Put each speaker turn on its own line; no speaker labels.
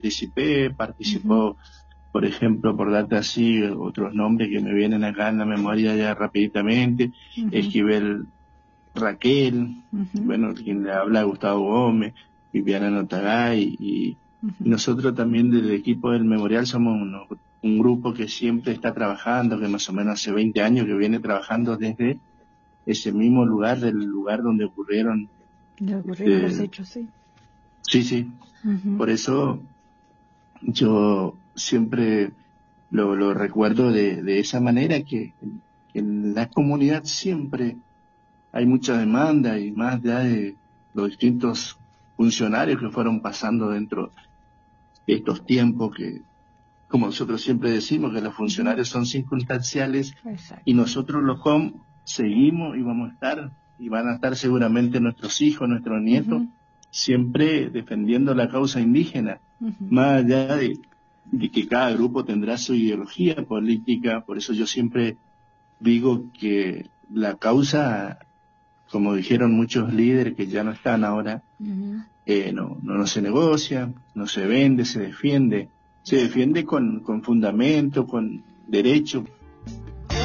participó, por ejemplo, por darte así otros nombres que me vienen acá en la memoria ya rapiditamente, Esquivel Raquel, bueno, quien le habla Gustavo Gómez, Viviana Notagay, y nosotros también del equipo del Memorial somos un grupo que siempre está trabajando, que más o menos hace 20 años que viene trabajando desde ese mismo lugar, del lugar donde ocurrieron
los hechos, sí.
Sí. Por eso yo siempre lo recuerdo de esa manera, que en la comunidad siempre hay mucha demanda, y más allá de los distintos funcionarios que fueron pasando dentro de estos tiempos, que como nosotros siempre decimos, que los funcionarios son circunstanciales.
Exacto.
Y nosotros los JOM seguimos y vamos a estar, y van a estar seguramente nuestros hijos, nuestros nietos, siempre defendiendo la causa indígena, más allá de que cada grupo tendrá su ideología política. Por eso yo siempre digo que la causa, como dijeron muchos líderes que ya no están ahora, no se negocia, no se vende, se defiende con fundamento, con derecho.